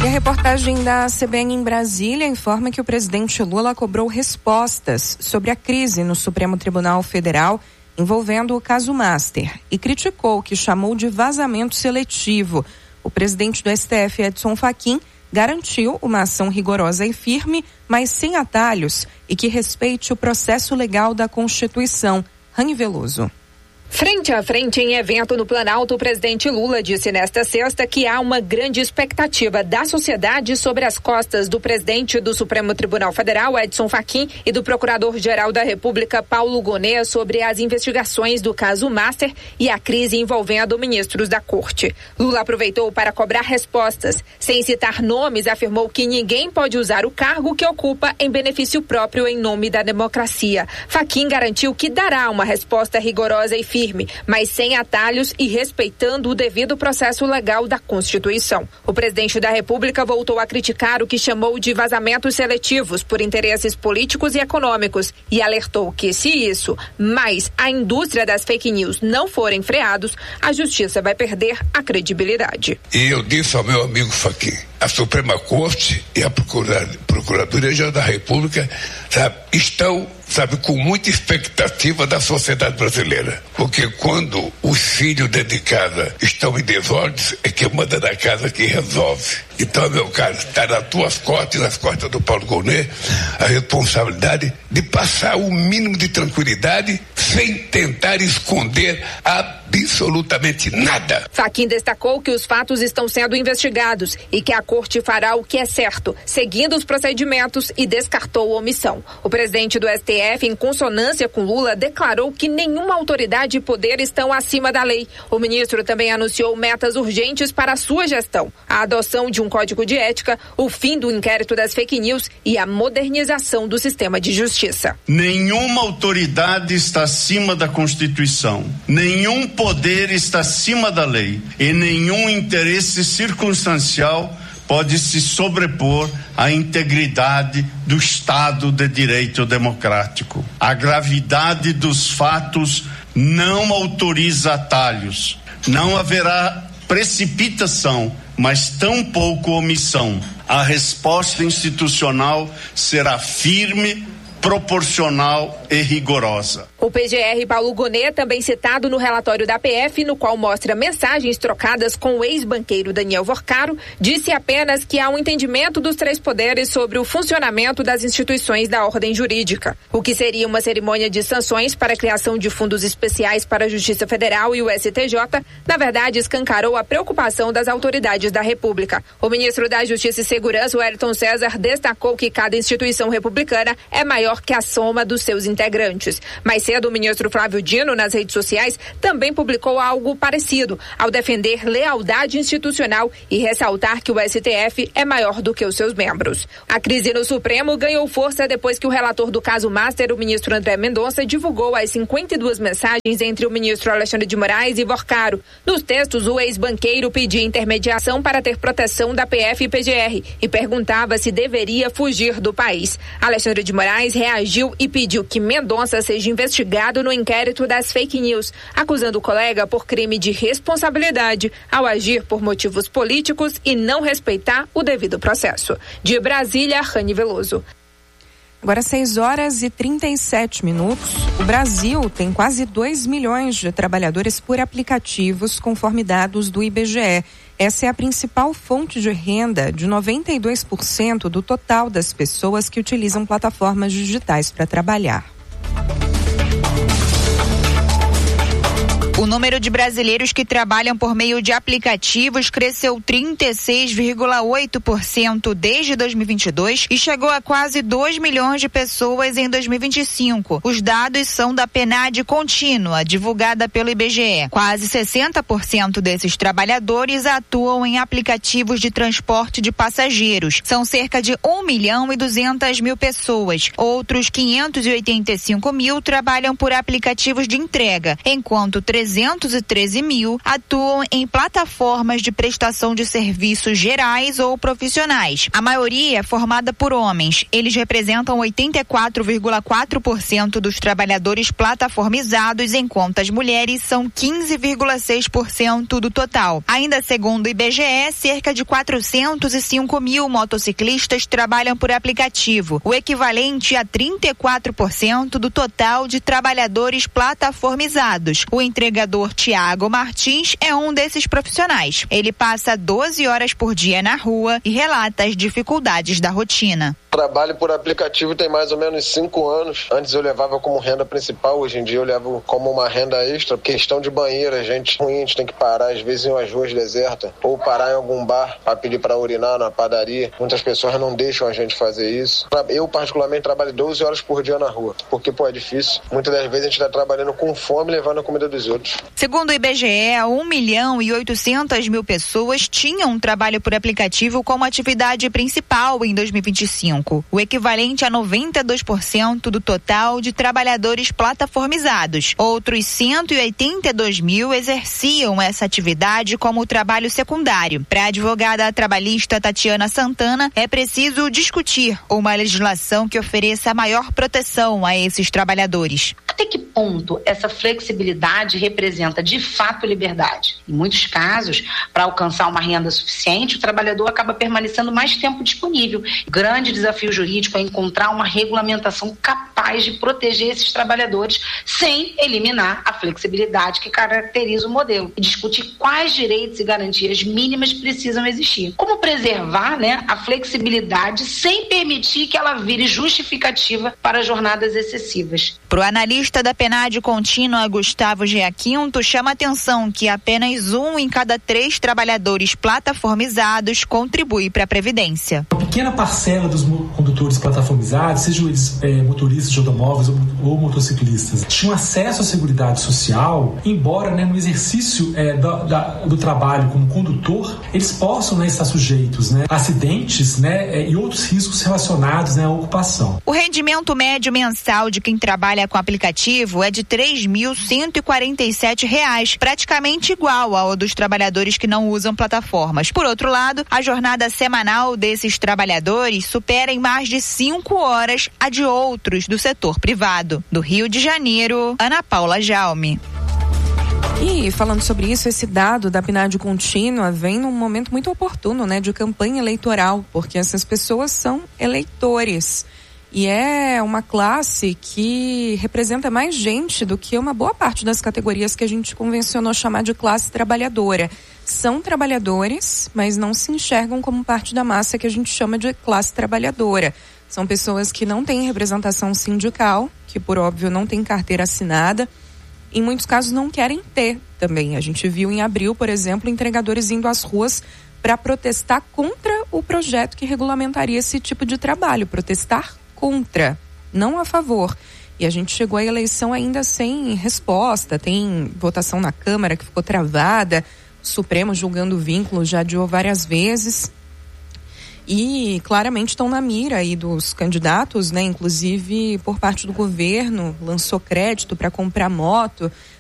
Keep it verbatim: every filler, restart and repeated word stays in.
E a reportagem da C B N em Brasília informa que o presidente Lula cobrou respostas sobre a crise no Supremo Tribunal Federal envolvendo o caso Master e criticou o que chamou de vazamento seletivo. O presidente do S T F, Edson Fachin, garantiu uma ação rigorosa e firme, mas sem atalhos, e que respeite o processo legal da Constituição. Rani Veloso. Frente a frente em evento no Planalto, o presidente Lula disse nesta sexta que há uma grande expectativa da sociedade sobre as costas do presidente do Supremo Tribunal Federal, Edson Fachin, e do Procurador-Geral da República, Paulo Gonet, sobre as investigações do caso Master e a crise envolvendo ministros da Corte. Lula aproveitou para cobrar respostas. Sem citar nomes, afirmou que ninguém pode usar o cargo que ocupa em benefício próprio em nome da democracia. Fachin garantiu que dará uma resposta rigorosa e firme. firme, mas sem atalhos e respeitando o devido processo legal da Constituição. O presidente da República voltou a criticar o que chamou de vazamentos seletivos por interesses políticos e econômicos e alertou que, se isso, mais a indústria das fake news não forem freados, a justiça vai perder a credibilidade. E eu disse ao meu amigo Fachin, a Suprema Corte e a Procuradoria-Geral da República, sabe, estão, sabe, com muita expectativa da sociedade brasileira. Porque quando os filhos dentro de casa estão em desordens, é que manda da casa que resolve. Então, meu caro, está nas tuas costas e nas costas do Paulo Gonet a responsabilidade de passar o mínimo de tranquilidade sem tentar esconder absolutamente nada. Fachin destacou que os fatos estão sendo investigados e que a Corte fará o que é certo, seguindo os procedimentos, e descartou omissão. O presidente do S T F, em consonância com Lula, declarou que nenhuma autoridade e poder estão acima da lei. O ministro também anunciou metas urgentes para a sua gestão: a adoção de um código de ética, o fim do inquérito das fake news e a modernização do sistema de justiça. Nenhuma autoridade está acima da Constituição, nenhum poder está acima da lei e nenhum interesse circunstancial pode se sobrepor à integridade do Estado de Direito Democrático. A gravidade dos fatos não autoriza atalhos. Não haverá precipitação, mas tampouco omissão. A resposta institucional será firme, proporcional e rigorosa. O P G R Paulo Gonet, também citado no relatório da P F, no qual mostra mensagens trocadas com o ex-banqueiro Daniel Vorcaro, disse apenas que há um entendimento dos três poderes sobre o funcionamento das instituições da ordem jurídica. O que seria uma cerimônia de sanções para a criação de fundos especiais para a Justiça Federal e o S T J, na verdade, escancarou a preocupação das autoridades da República. O ministro da Justiça e Segurança, Wellington César, destacou que cada instituição republicana é maior que a soma dos seus integrantes. Mais cedo, o ministro Flávio Dino, nas redes sociais, também publicou algo parecido, ao defender lealdade institucional e ressaltar que o S T F é maior do que os seus membros. A crise no Supremo ganhou força depois que o relator do caso Master, o ministro André Mendonça, divulgou as cinquenta e duas mensagens entre o ministro Alexandre de Moraes e Vorcaro. Nos textos, o ex-banqueiro pedia intermediação para ter proteção da P F e P G R e perguntava se deveria fugir do país. Alexandre de Moraes reagiu e pediu que Mendonça seja investigado no inquérito das fake news, acusando o colega por crime de responsabilidade ao agir por motivos políticos e não respeitar o devido processo. De Brasília, Rani Veloso. Agora seis horas e trinta e sete minutos. O Brasil tem quase dois milhões de trabalhadores por aplicativos, conforme dados do I B G E. Essa é a principal fonte de renda de noventa e dois por cento do total das pessoas que utilizam plataformas digitais para trabalhar. O número de brasileiros que trabalham por meio de aplicativos cresceu trinta e seis vírgula oito por cento desde dois mil e vinte e dois e chegou a quase dois milhões de pessoas em dois mil e vinte e cinco. Os dados são da PNAD contínua, divulgada pelo I B G E. Quase sessenta por cento desses trabalhadores atuam em aplicativos de transporte de passageiros. São cerca de um milhão e duzentas mil pessoas. Outros quinhentos e oitenta e cinco mil trabalham por aplicativos de entrega, enquanto trezentos trezentos e treze mil atuam em plataformas de prestação de serviços gerais ou profissionais. A maioria é formada por homens. Eles representam oitenta e quatro vírgula quatro por cento dos trabalhadores plataformizados, enquanto as mulheres são quinze vírgula seis por cento do total. Ainda segundo o I B G E, cerca de quatrocentos e cinco mil motociclistas trabalham por aplicativo, o equivalente a trinta e quatro por cento do total de trabalhadores plataformizados. O entregador Tiago Martins é um desses profissionais. Ele passa doze horas por dia na rua e relata as dificuldades da rotina. Trabalho por aplicativo tem mais ou menos cinco anos. Antes eu levava como renda principal, hoje em dia eu levo como uma renda extra. Questão de banheira, gente ruim, a gente tem que parar às vezes em umas ruas desertas ou parar em algum bar para pedir para urinar na padaria. Muitas pessoas não deixam a gente fazer isso. Eu particularmente trabalho doze horas por dia na rua, porque pô, é difícil. Muitas das vezes a gente está trabalhando com fome, levando a comida dos outros. Segundo o I B G E, um milhão e oitocentas mil pessoas tinham um trabalho por aplicativo como atividade principal em dois mil e vinte e cinco. O equivalente a noventa e dois por cento do total de trabalhadores plataformizados. Outros cento e oitenta e dois mil exerciam essa atividade como trabalho secundário. Para a advogada trabalhista Tatiana Santana, é preciso discutir uma legislação que ofereça maior proteção a esses trabalhadores. Até que ponto essa flexibilidade representa de fato liberdade? Em muitos casos, para alcançar uma renda suficiente, o trabalhador acaba permanecendo mais tempo disponível. O grande desafio jurídico é encontrar uma regulamentação capaz de proteger esses trabalhadores sem eliminar a flexibilidade que caracteriza o modelo e discutir quais direitos e garantias mínimas precisam existir. Como preservar, né, a flexibilidade sem permitir que ela vire justificativa para jornadas excessivas. Para o analista da PNAD contínua, Gustavo Giaquinto, chama a atenção que apenas um em cada três trabalhadores plataformizados contribui para a Previdência. Uma pequena parcela dos condutores plataformizados, sejam eles é, motoristas de automóveis ou, ou motociclistas, tinham acesso à Seguridade Social, embora né, no exercício é, do, da, do trabalho como condutor, eles possam né, estar sujeitos né, a acidentes né, é, e outros riscos relacionados né, à ocupação. O rendimento médio mensal de quem trabalha com aplicativo é de três mil cento e quarenta e sete reais, praticamente igual ao dos trabalhadores que não usam plataformas. Por outro lado, a jornada semanal desses trabalhadores supera em mais de cinco horas a de outros do setor privado. Do Rio de Janeiro, Ana Paula Jaume. E falando sobre isso, esse dado da PNAD contínua vem num momento muito oportuno, né, de campanha eleitoral, porque essas pessoas são eleitores. E é uma classe que representa mais gente do que uma boa parte das categorias que a gente convencionou chamar de classe trabalhadora. São trabalhadores, mas não se enxergam como parte da massa que a gente chama de classe trabalhadora. São pessoas que não têm representação sindical, que por óbvio não têm carteira assinada. Em muitos casos não querem ter também. A gente viu em abril, por exemplo, entregadores indo às ruas para protestar contra o projeto que regulamentaria esse tipo de trabalho. Protestar contra, não a favor. E a gente chegou à eleição ainda sem resposta. Tem votação na Câmara que ficou travada, o Supremo julgando o vínculo já adiou várias vezes. E claramente estão na mira aí dos candidatos, né? Inclusive por parte do governo, lançou crédito para comprar moto